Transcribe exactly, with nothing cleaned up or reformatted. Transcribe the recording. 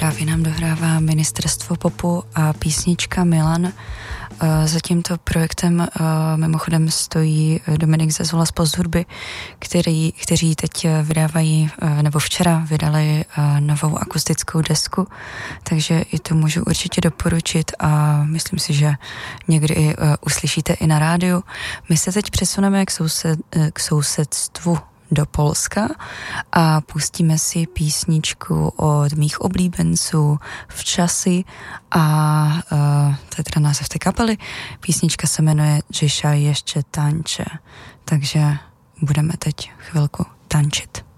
Právě nám dohrává Ministerstvo popu a písnička Milan. Za tímto projektem mimochodem stojí Dominik Zezola z Posthudby, který, kteří teď vydávají, nebo včera vydali novou akustickou desku, takže i to můžu určitě doporučit a myslím si, že někdy i uslyšíte i na rádiu. My se teď přesuneme k, soused, k sousedstvu do Polska a pustíme si písničku od mých oblíbenců Včasy a uh, to je teda název té kapely. Písnička se jmenuje Dzisiaj ještě tanče, takže budeme teď chvilku tančit.